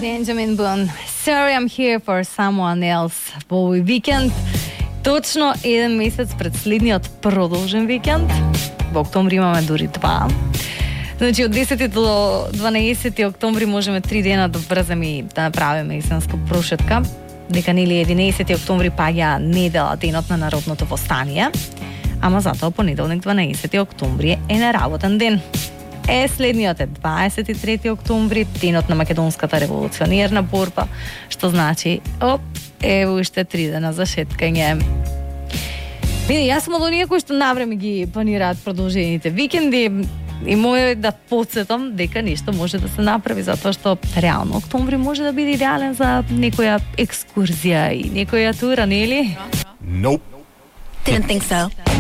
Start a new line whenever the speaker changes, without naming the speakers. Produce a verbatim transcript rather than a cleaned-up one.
Benjamin Boone. Sorry, I'm here for someone else. Во овој викенд, точно еден месец пред следниот продолжен викенд, во октомври имаме дури два. Значи, од десети до дванаесети октомври можеме три дена да брзаме и да направиме есенска прошетка. Дека нели единаесети октомври паѓа недела, денот на народното востание, ама затоа понеделник дванаесети октомври е неработен ден. Е, следниот е дваесет и трети октомври, денот на македонската револуционерна борба, што значи, оп, е уште три дена за шеткање. Види, јас сум од оние кои што навреме ги планираат продолжените викенди и мој да подсетам дека нешто може да се направи, затоа што реално октомври може да биде идеален за некоја екскурзија и некоја тура, нели?
Nope.
Didn't think so.